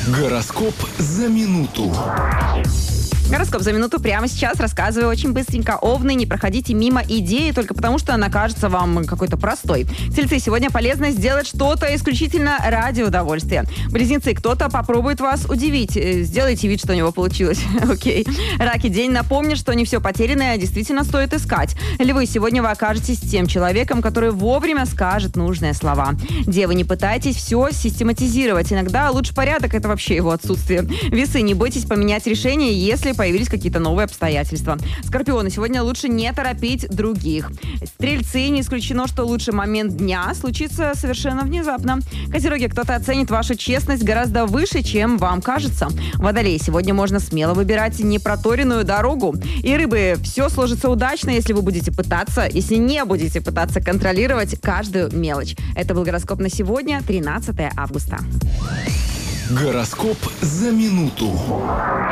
Гороскоп за минуту. Гороскоп за минуту прямо сейчас. Рассказываю очень быстренько. Овны, не проходите мимо идеи только потому, что она кажется вам какой-то простой. Тельцы, сегодня полезно сделать что-то исключительно ради удовольствия. Близнецы, кто-то попробует вас удивить. Сделайте вид, что у него получилось. Окей. Раки, день напомнит, что не все потерянное действительно стоит искать. Львы, сегодня вы окажетесь тем человеком, который вовремя скажет нужные слова. Девы, не пытайтесь все систематизировать. Иногда лучше порядок, это вообще его отсутствие. Весы, не бойтесь поменять решение, если появились какие-то новые обстоятельства. Скорпионы, сегодня лучше не торопить других. Стрельцы, не исключено, что лучший момент дня случится совершенно внезапно. Козероги, кто-то оценит вашу честность гораздо выше, чем вам кажется. Водолеи, сегодня можно смело выбирать непроторенную дорогу. И рыбы, все сложится удачно, если вы будете пытаться, если не будете пытаться контролировать каждую мелочь. Это был гороскоп на сегодня, 13 августа. Гороскоп за минуту.